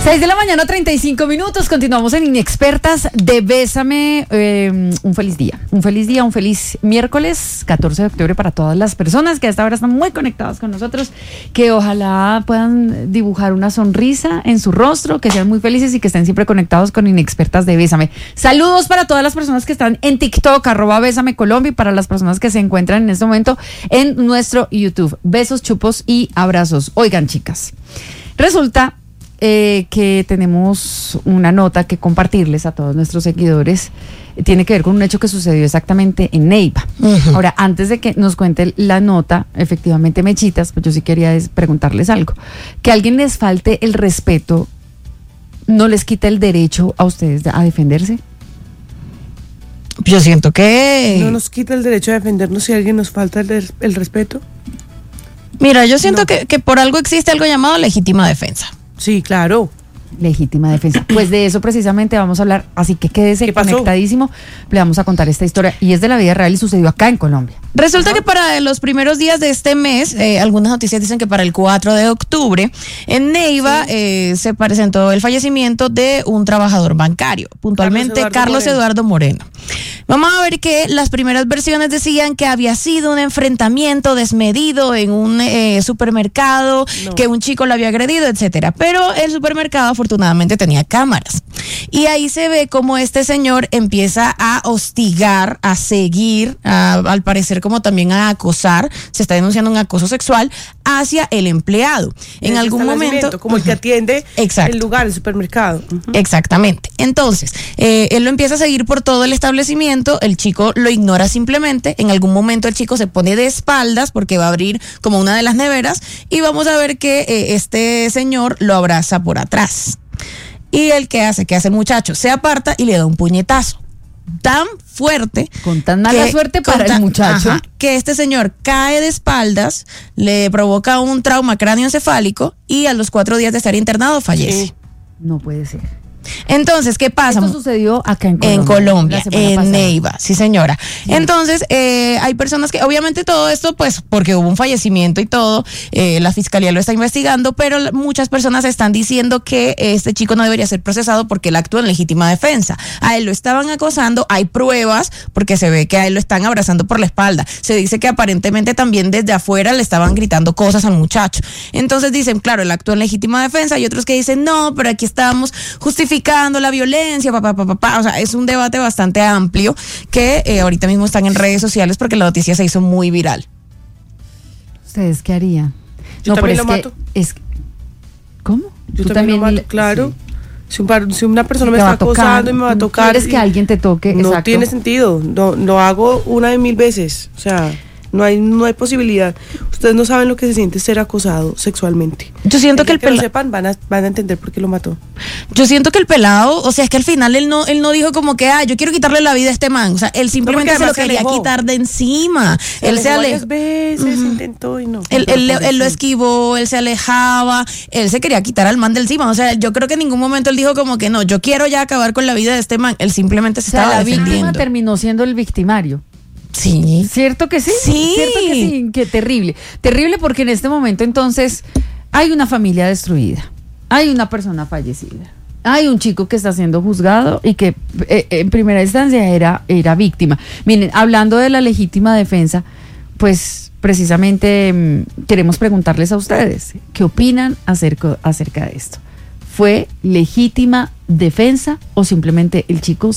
6 de la mañana, 35 minutos. Continuamos en Inexpertas de Bésame. Un feliz día, un feliz miércoles 14 de octubre para todas las personas que a esta hora están muy conectadas con nosotros, que ojalá puedan dibujar una sonrisa en su rostro, que sean muy felices y que estén siempre conectados con Inexpertas de Bésame. Saludos para todas las personas que están en TikTok, @Bésame Colombia, y para las personas que se encuentran en este momento en nuestro YouTube. Besos, chupos y abrazos. Oigan, chicas, resulta que tenemos una nota que compartirles a todos nuestros seguidores. Tiene que ver con un hecho que sucedió exactamente en Neiva. Ahora, antes de que nos cuente la nota, efectivamente, Mechitas, pues yo sí quería preguntarles algo. Que alguien les falte el respeto, ¿no les quita el derecho a ustedes a defenderse? Yo siento que... ¿No nos quita el derecho a defendernos si alguien nos falta el respeto? Mira, yo siento que por algo existe algo llamado legítima defensa. Sí, claro. Legítima defensa. Pues de eso precisamente vamos a hablar, así que quédese conectadísimo. Le vamos a contar esta historia y es de la vida real y sucedió acá en Colombia. Resulta que para los primeros días de este mes, algunas noticias dicen que para el 4 de octubre, en Neiva se presentó el fallecimiento de un trabajador bancario, puntualmente Carlos Eduardo Moreno. Vamos a ver que las primeras versiones decían que había sido un enfrentamiento desmedido en un supermercado, que un chico lo había agredido, etcétera. Pero el supermercado afortunadamente tenía cámaras. Y ahí se ve cómo este señor empieza a hostigar, a seguir, al parecer como también a acosar, se está denunciando un acoso sexual hacia el empleado. En algún momento... Como el que atiende el lugar, el supermercado. Exactamente. Entonces, él lo empieza a seguir por todo el establecimiento, el chico lo ignora simplemente, en algún momento el chico se pone de espaldas porque va a abrir como una de las neveras y vamos a ver que este señor lo abraza por atrás. Y el que hace el muchacho se aparta y le da un puñetazo tan fuerte, con tan mala suerte para el muchacho, que este señor cae de espaldas, le provoca un trauma cráneoencefálico y a los 4 días de estar internado fallece. No puede ser. Entonces, ¿qué pasa? Esto sucedió acá en Colombia, en Neiva, sí señora. Sí. Entonces, hay personas que, obviamente todo esto, pues, porque hubo un fallecimiento y todo, la fiscalía lo está investigando, pero muchas personas están diciendo que este chico no debería ser procesado porque él actúa en legítima defensa. A él lo estaban acosando, hay pruebas, porque se ve que a él lo están abrazando por la espalda. Se dice que aparentemente también desde afuera le estaban gritando cosas al muchacho. Entonces dicen, claro, él actúa en legítima defensa, y otros que dicen, no, pero aquí estábamos justificando la violencia, o sea, es un debate bastante amplio que ahorita mismo están en redes sociales porque la noticia se hizo muy viral. ¿Ustedes qué harían? Yo también lo mato. ¿Cómo? Yo también lo mato, claro. Sí. Si una persona me está acosando y me va a tocar... ¿Quieres que alguien te toque? No tiene sentido, lo hago 1 de 1000 veces, o sea... No hay posibilidad. Ustedes no saben lo que se siente ser acosado sexualmente. Yo siento que el pelado... lo sepan, van a entender por qué lo mató. Yo siento que el pelado, o sea, es que al final él no dijo como que, yo quiero quitarle la vida a este man. O sea, él simplemente se lo quería quitar de encima. Él se alejó varias veces, intentó y no. Él lo esquivó, él se alejaba, él se quería quitar al man de encima. O sea, yo creo que en ningún momento él dijo como que no, yo quiero ya acabar con la vida de este man. Él simplemente se estaba defendiendo. La víctima terminó siendo el victimario. Sí. ¿Cierto que sí? Sí. ¿Cierto que sí? Qué terrible. Terrible porque en este momento entonces hay una familia destruida, hay una persona fallecida, hay un chico que está siendo juzgado y que en primera instancia era víctima. Miren, hablando de la legítima defensa, pues precisamente queremos preguntarles a ustedes, ¿qué opinan acerca de esto? ¿Fue legítima defensa o simplemente el chico